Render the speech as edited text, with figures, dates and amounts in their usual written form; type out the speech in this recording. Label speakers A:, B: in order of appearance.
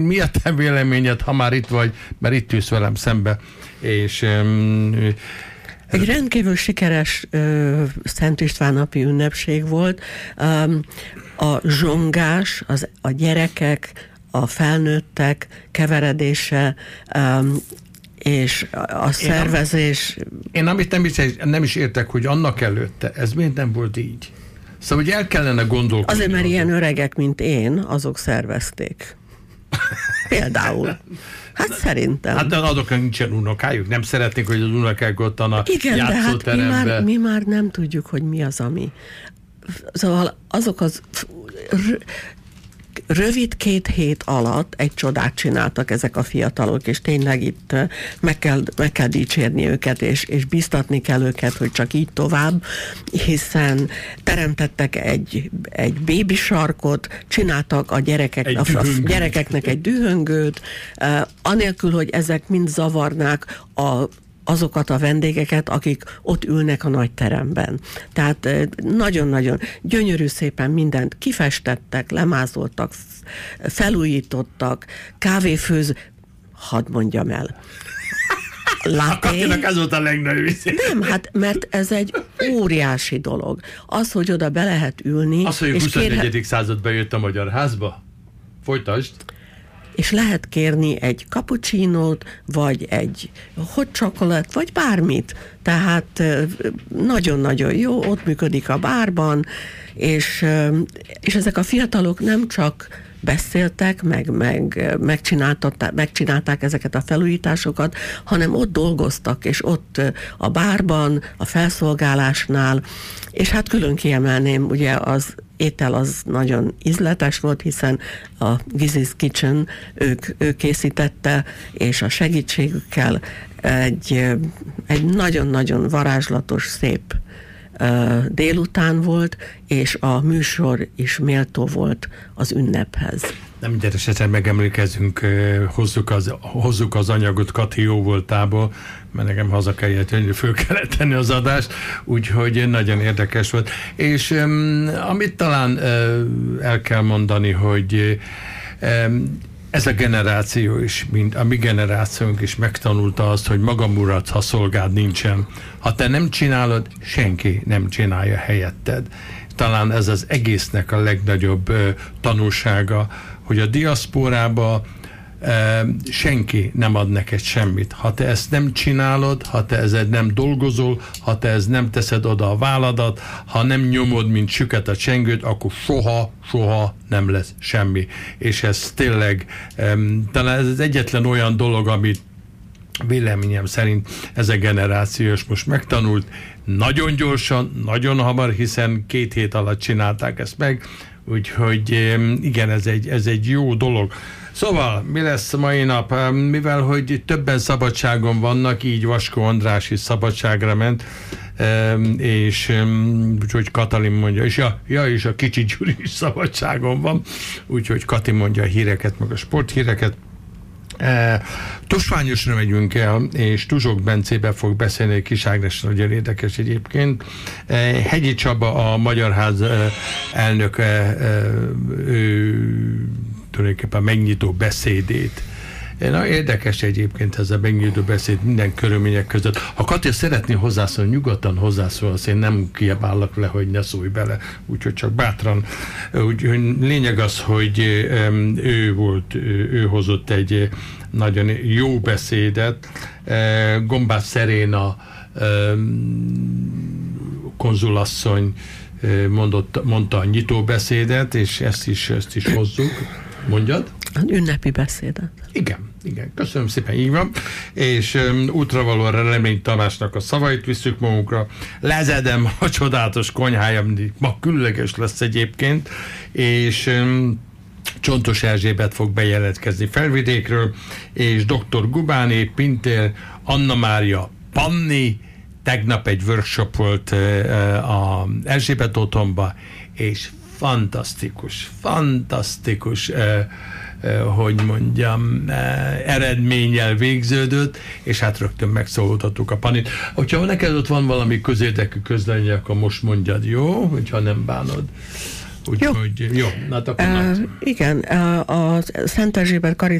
A: Mi a te véleményed, ha már itt vagy, mert itt ülsz velem szembe, és...
B: Egy rendkívül sikeres Szent István napi ünnepség volt. A zsongás, a gyerekek, a felnőttek keveredése, és a szervezés...
A: Én amit nem is értek, hogy annak előtte, ez miért nem volt így? Szóval, hogy el kellene gondolkodni.
B: Azért, mert ilyen öregek, mint én, azok szervezték. Például. Hát szerintem.
A: Hát azok nincsen unokájuk, nem szeretnék, hogy az unokák ott a játszóteremben.
B: De hát mi már nem tudjuk, hogy mi az, ami... Szóval azok az... Rövid 2 hét alatt egy csodát csináltak ezek a fiatalok, és tényleg itt meg kell dicsérni őket, és biztatni kell őket, hogy csak így tovább, hiszen teremtettek egy bébi sarkot, csináltak a gyerekeknek egy dühöngőt, anélkül, hogy ezek mind zavarnák azokat a vendégeket, akik ott ülnek a nagy teremben. Tehát nagyon-nagyon gyönyörű szépen mindent kifestettek, lemázoltak, felújítottak, kávéfőz, hadd mondjam el.
A: Katinak ez volt a legnagyobb.
B: Nem, hát mert ez egy óriási dolog. Az, hogy oda be lehet ülni...
A: Az, hogy 24. században jött a Magyar Házba? Folytasd.
B: És lehet kérni egy cappuccinót, vagy egy hot chocolate, vagy bármit. Tehát nagyon-nagyon jó, ott működik a bárban, és ezek a fiatalok nem csak beszéltek, megcsinálták ezeket a felújításokat, hanem ott dolgoztak, és ott a bárban, a felszolgálásnál, és hát külön kiemelném, ugye az étel az nagyon ízletes volt, hiszen a Gizi's Kitchen ők készítette, és a segítségükkel egy nagyon-nagyon varázslatos, szép délután volt, és a műsor is méltó volt az ünnephez.
A: Nem minden esetben megemlékezünk, hozzuk az anyagot Kati jó voltából, mert nekem haza kellett jönni, föl kellett tenni az adást, úgyhogy nagyon érdekes volt. És amit talán el kell mondani, hogy ez a generáció is, mint a mi generációnk is megtanulta azt, hogy magam urat, ha szolgád nincsen. Ha te nem csinálod, senki nem csinálja helyetted. Talán ez az egésznek a legnagyobb tanulsága, hogy a diaszporába senki nem ad neked semmit. Ha te ezt nem csinálod, ha te ezzel nem dolgozol, ha te ezt nem teszed oda a válladat, ha nem nyomod, mint süket a csengőt, akkor soha nem lesz semmi. És ez tényleg talán ez az egyetlen olyan dolog, amit véleményem szerint ez a generációs most megtanult, nagyon gyorsan, nagyon hamar, hiszen 2 hét alatt csinálták ezt meg, úgyhogy igen, ez egy jó dolog. Szóval, mi lesz mai nap? Mivel, hogy többen szabadságon vannak, így Vaskó András is szabadságra ment, és úgyhogy Katalin mondja, és a kicsi Gyuri is szabadságon van, úgyhogy Kati mondja a híreket, meg a sporthíreket. Tosványosra megyünk el, és Tuzsok Bencébe fog beszélni, Kis Ágnes, nagyon érdekes egyébként. Hegyi Csaba, a Magyar Ház elnöke, ő tulajdonképpen megnyitó beszédét. Na, érdekes egyébként ez a megnyitó beszéd minden körülmények között. Ha Katja szeretné hozzászólni, nyugodtan hozzászólsz, én nem kiabálok le, hogy ne szólj bele, úgyhogy csak bátran. Úgyhogy lényeg az, hogy ő hozott egy nagyon jó beszédet. Gombás Szeréna konzulasszony mondta a nyitó beszédet, és ezt is hozzuk. Mondjad?
B: Ünnepi beszédet.
A: Igen, köszönöm szépen, így van. És útravalóra Remény Tamásnak a szavait visszük magunkra. Lezedem a csodálatos konyhája, ma különleges lesz egyébként, és Csontos Erzsébet fog bejelentkezni Felvidékről, és dr. Gubáné, Pintér, Anna Mária Panni, tegnap egy workshop volt a Erzsébet otthonba, és fantasztikus hogy mondjam, eredménnyel végződött, és hát rögtön megszólítottuk a Panit. Hogyha neked ott van valami közérdekű közlemény, akkor most mondjad, jó? Hogyha nem bánod. Úgyhogy jó, na akkor
B: igen, a Szent Erzsébet